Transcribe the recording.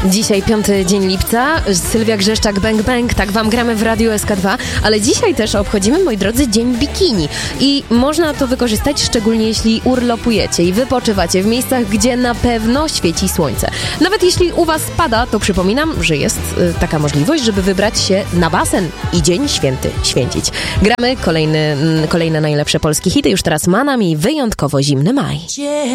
Dzisiaj 5 dzień lipca, Sylwia Grzeszczak, Bang Bang, tak wam gramy w Radiu SK2, ale dzisiaj też obchodzimy, moi drodzy, Dzień Bikini i można to wykorzystać, szczególnie jeśli urlopujecie i wypoczywacie w miejscach, gdzie na pewno świeci słońce. Nawet jeśli u was pada, to przypominam, że jest taka możliwość, żeby wybrać się na basen i dzień święty święcić. Gramy kolejne najlepsze polskie hity, już teraz Manam i wyjątkowo zimny maj.